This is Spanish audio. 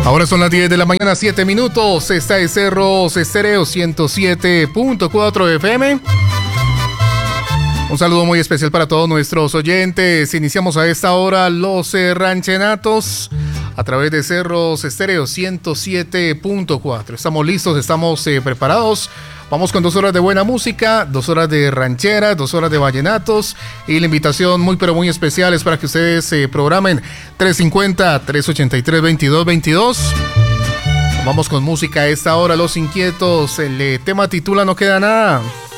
Ahora son las 10 de la mañana, 7 minutos. Esta es Cerros Estéreo 107.4 FM. Un saludo muy especial para todos nuestros oyentes. Iniciamos a esta hora los ranchenatos a través de Cerros Estéreo 107.4. Estamos listos, estamos preparados. Vamos con 2 horas de buena música, 2 horas de ranchera, 2 horas de vallenatos y la invitación muy pero muy especial es para que ustedes se programen 350-383-2222. Vamos con música a esta hora, Los Inquietos. El tema titula No Queda Nada.